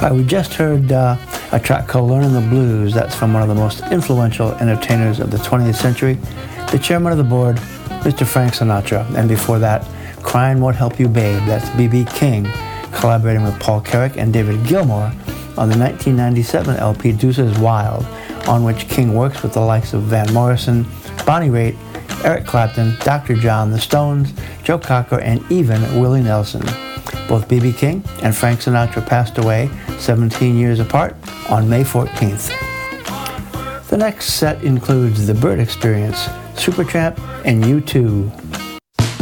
We just heard a track called Learning the Blues. That's from one of the most influential entertainers of the 20th century, the chairman of the board, Mr. Frank Sinatra. And before that, Crying Won't Help You Babe. That's B.B. King, collaborating with Paul Carrack and David Gilmour on the 1997 LP Deuces Wild, on which King works with the likes of Van Morrison, Bonnie Raitt, Eric Clapton, Dr. John, The Stones, Joe Cocker, and even Willie Nelson. Both B.B. King and Frank Sinatra passed away 17 years apart on May 14th. The next set includes The Bird Experience, Supertramp, and U2.